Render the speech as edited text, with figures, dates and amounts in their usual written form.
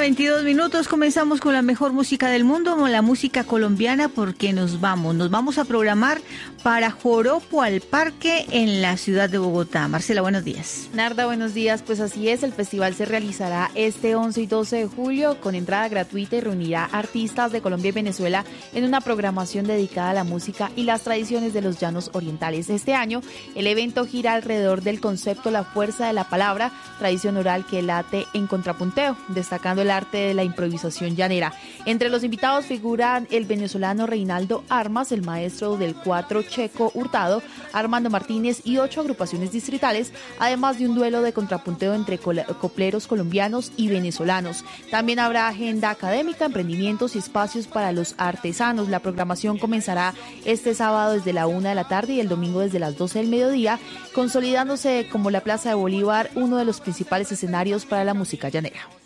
1:22. Comenzamos con la mejor música del mundo, con la música colombiana, porque nos vamos a programar para Joropo al Parque en la ciudad de Bogotá. Marcela, buenos días. Narda, buenos días. Pues así es, el festival se realizará este 11 y 12 de julio con entrada gratuita y reunirá artistas de Colombia y Venezuela en una programación dedicada a la música y las tradiciones de los llanos orientales. Este año, el evento gira alrededor del concepto La Fuerza de la Palabra, tradición oral que late en contrapunteo, destacando el arte de la improvisación llanera. Entre los invitados figuran el venezolano Reinaldo Armas, el maestro del cuatro Checo Hurtado, Armando Martínez y 8 agrupaciones distritales, además de un duelo de contrapunteo entre copleros colombianos y venezolanos. También habrá agenda académica, emprendimientos y espacios para los artesanos. La programación comenzará este sábado desde la 1 de la tarde y el domingo desde las 12 del mediodía, consolidándose como la Plaza de Bolívar uno de los principales escenarios para la música llanera.